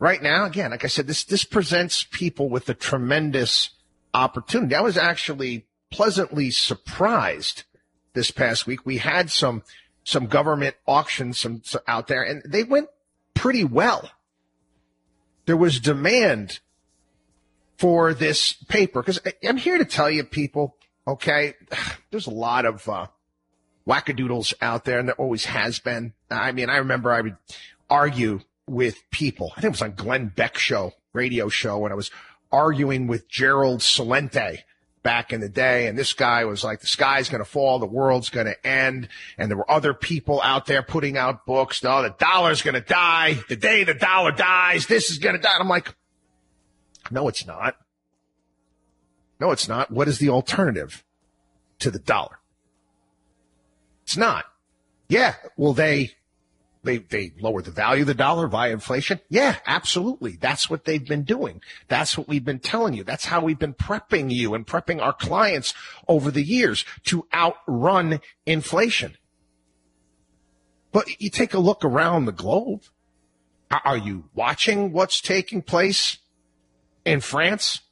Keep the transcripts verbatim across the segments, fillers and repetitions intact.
right now, again, like I said, this, this presents people with a tremendous opportunity. I was actually pleasantly surprised this past week. We had some, some government auctions some, some out there, and they went pretty well. There was demand for this paper, because I'm here to tell you, people, okay, there's a lot of uh, wackadoodles out there, and there always has been. I mean, I remember I would argue with people. I think it was on Glenn Beck's show, radio show, when I was arguing with Gerald Celente back in the day, and this guy was like, the sky's going to fall, the world's going to end, and there were other people out there putting out books. No, the dollar's going to die. The day the dollar dies, this is going to die. And I'm like, no, it's not. No, it's not. What is the alternative to the dollar? It's not. Yeah, well, they they they lower the value of the dollar via inflation. Yeah, absolutely. That's what they've been doing. That's what we've been telling you. That's how we've been prepping you and prepping our clients over the years to outrun inflation. But you take a look around the globe. Are you watching what's taking place in France?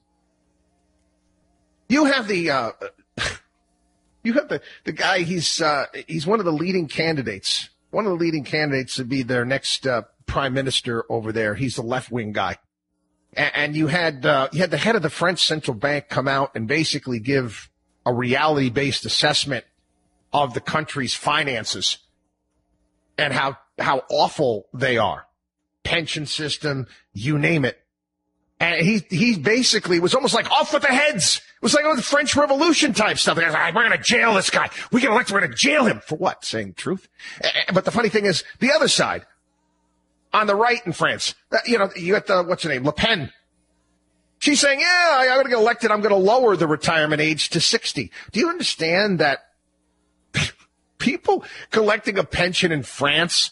You have the uh, you have the, the guy. He's uh, he's one of the leading candidates. One of the leading candidates to be their next uh, prime minister over there. He's the left wing guy, and, and you had uh, you had the head of the French central bank come out and basically give a reality based assessment of the country's finances and how how awful they are, pension system, you name it. And he he basically was almost like off with the heads. It was like oh, the French Revolution type stuff. Like, we're going to jail this guy. We get elected, we're going to jail him. For what? Saying the truth? But the funny thing is, the other side, on the right in France, you know, you got the, what's her name, Le Pen. She's saying, yeah, I'm going to get elected. I'm going to lower the retirement age to sixty. Do you understand that people collecting a pension in France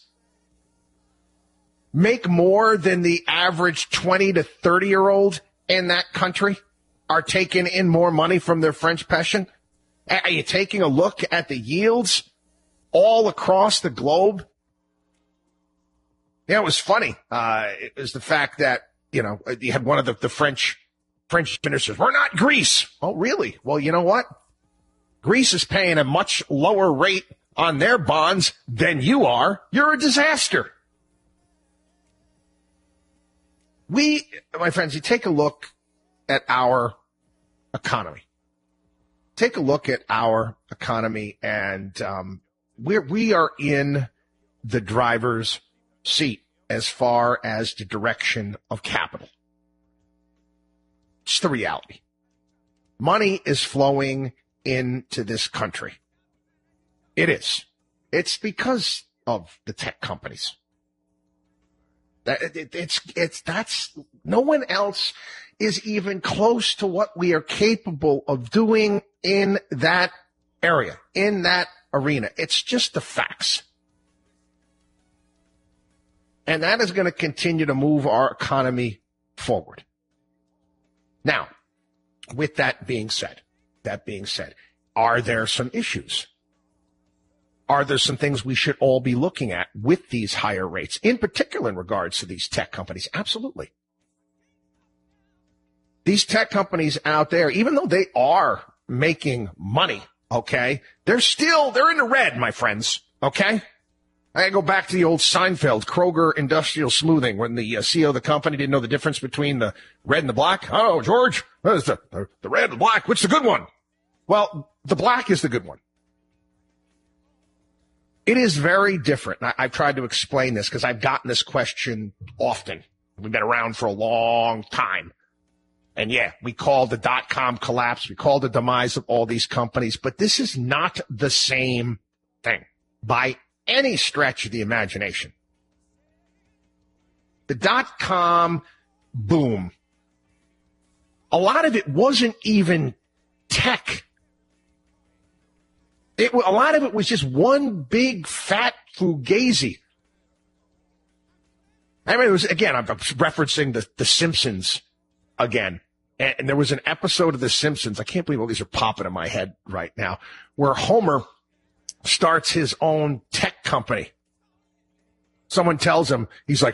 make more than the average twenty to thirty year old in that country are taking in more money from their French pension? Are you taking a look at the yields all across the globe? Yeah, it was funny. Uh, it was the fact that, you know, you had one of the, the French, French ministers. We're not Greece. Oh, really? Well, you know what? Greece is paying a much lower rate on their bonds than you are. You're a disaster. We, my friends, you take a look at our economy. Take a look at our economy, and um, we're, we are in the driver's seat as far as the direction of capital. It's the reality. Money is flowing into this country. It is. It's because of the tech companies. That it, it's it's that's no one else is even close to what we are capable of doing in that area, in that arena. It's just the facts. And that is going to continue to move our economy forward. Now, with that being said, that being said, are there some issues? Are there some things we should all be looking at with these higher rates, in particular in regards to these tech companies? Absolutely. These tech companies out there, even though they are making money, okay, they're still, they're in the red, my friends, okay? I go back to the old Seinfeld, Kroger Industrial Smoothing, when the uh, C E O of the company didn't know the difference between the red and the black. Oh, George, what is the, the, the red and the black? Which is the good one? Well, the black is the good one. It is very different. And I, I've tried to explain this because I've gotten this question often. We've been around for a long time. And yeah, we called the dot-com collapse. We called the demise of all these companies. But this is not the same thing by any stretch of the imagination. The dot-com boom, a lot of it wasn't even tech. It, a lot of it was just one big fat fugazi. I mean, it was, again, I'm referencing the, the Simpsons again. And, and there was an episode of The Simpsons, I can't believe all these are popping in my head right now, where Homer starts his own tech company. Someone tells him, he's like,